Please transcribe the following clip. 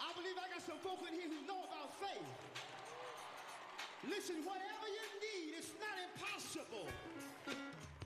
I believe I got some folk in here who know about faith. Listen, whatever you need, it's not impossible.